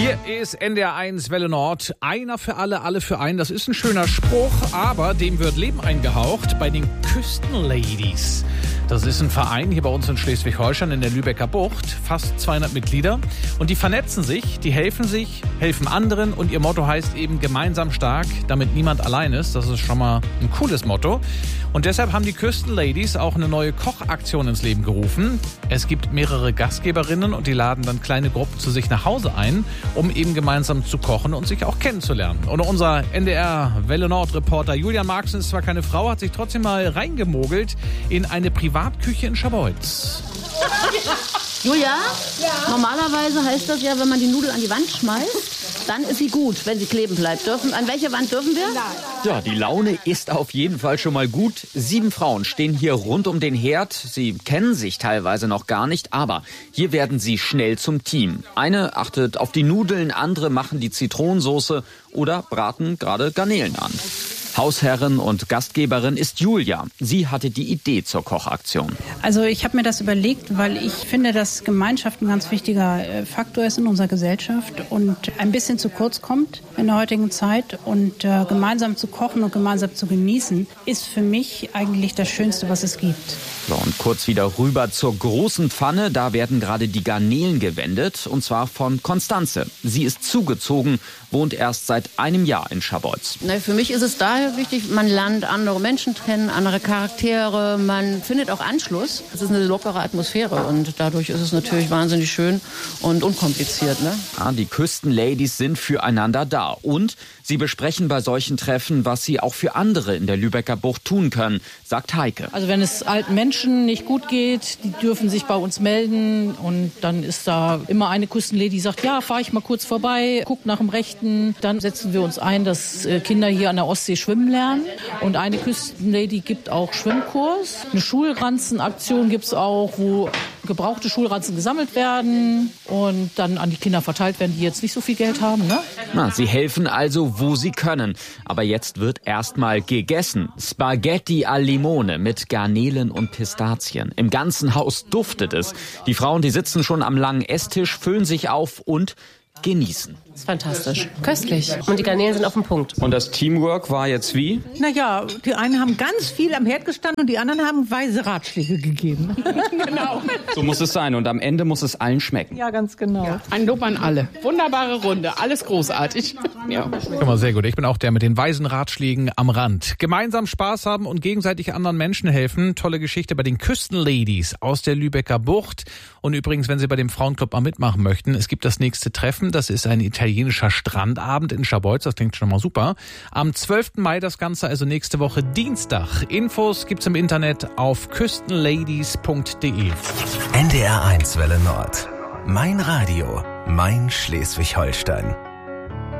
Hier ist NDR 1 Welle Nord. Einer für alle, alle für einen. Das ist ein schöner Spruch, aber dem wird Leben eingehaucht bei den Küstenladies. Das ist ein Verein hier bei uns in Schleswig-Holstein in der Lübecker Bucht. Fast 200 Mitglieder. Und die vernetzen sich, die helfen sich, helfen anderen. Und ihr Motto heißt eben gemeinsam stark, damit niemand allein ist. Das ist schon mal ein cooles Motto. Und deshalb haben die Küstenladies auch eine neue Kochaktion ins Leben gerufen. Es gibt mehrere Gastgeberinnen und die laden dann kleine Gruppen zu sich nach Hause ein, um eben gemeinsam zu kochen und sich auch kennenzulernen. Und unser NDR Welle Nord Reporter Julian Marxen ist zwar keine Frau, hat sich trotzdem mal reingemogelt in eine Privatküche in Scharbeutz. Julia, normalerweise heißt das ja, wenn man die Nudel an die Wand schmeißt, dann ist sie gut, wenn sie kleben bleibt. An welche Wand dürfen wir? Ja, die Laune ist auf jeden Fall schon mal gut. 7 Frauen stehen hier rund um den Herd. Sie kennen sich teilweise noch gar nicht, aber hier werden sie schnell zum Team. Eine achtet auf die Nudeln, andere machen die Zitronensoße oder braten gerade Garnelen an. Hausherrin und Gastgeberin ist Julia. Sie hatte die Idee zur Kochaktion. Also ich habe mir das überlegt, weil ich finde, dass Gemeinschaft ein ganz wichtiger Faktor ist in unserer Gesellschaft und ein bisschen zu kurz kommt in der heutigen Zeit. Und gemeinsam zu kochen und gemeinsam zu genießen, ist für mich eigentlich das Schönste, was es gibt. So, und kurz wieder rüber zur großen Pfanne. Da werden gerade die Garnelen gewendet, und zwar von Konstanze. Sie ist zugezogen, wohnt erst seit einem Jahr in Scharbeutz. Für mich ist es daher wichtig, man lernt andere Menschen kennen, andere Charaktere, man findet auch Anschluss. Es ist eine lockere Atmosphäre und dadurch ist es natürlich wahnsinnig schön und unkompliziert. Ne? Ja, die Küstenladies sind füreinander da und sie besprechen bei solchen Treffen, was sie auch für andere in der Lübecker Bucht tun können, sagt Heike. Also wenn es alten Menschen nicht gut geht, die dürfen sich bei uns melden und dann ist da immer eine Küstenlady, die sagt, ja, fahre ich mal kurz vorbei, guck nach dem Rechten. Dann setzen wir uns ein, dass Kinder hier an der Ostsee schwimmen lernen. Und eine Küstenlady gibt auch Schwimmkurs. Eine Schulranzenaktion gibt es auch, wo gebrauchte Schulranzen gesammelt werden und dann an die Kinder verteilt werden, die jetzt nicht so viel Geld haben. Ne? Na, sie helfen also, wo sie können. Aber jetzt wird erstmal gegessen. Spaghetti al Limone mit Garnelen und Pistazien. Im ganzen Haus duftet es. Die Frauen, die sitzen schon am langen Esstisch, füllen sich auf und genießen. Das ist fantastisch. Köstlich. Und die Garnelen sind auf dem Punkt. Und das Teamwork war jetzt wie? Naja, die einen haben ganz viel am Herd gestanden und die anderen haben weise Ratschläge gegeben. Genau. So muss es sein und am Ende muss es allen schmecken. Ja, ganz genau. Ja. Ein Lob an alle. Wunderbare Runde. Alles großartig. Ja. Guck mal, sehr gut. Ich bin auch der mit den weisen Ratschlägen am Rand. Gemeinsam Spaß haben und gegenseitig anderen Menschen helfen. Tolle Geschichte bei den Küstenladies aus der Lübecker Bucht. Und übrigens, wenn Sie bei dem Frauenclub mal mitmachen möchten, es gibt das nächste Treffen. Das ist ein italienischer Strandabend in Scharbeutz. Das klingt schon mal super. Am 12. Mai das Ganze, also nächste Woche Dienstag. Infos gibt's im Internet auf küstenladies.de. NDR 1 Welle Nord. Mein Radio, mein Schleswig-Holstein.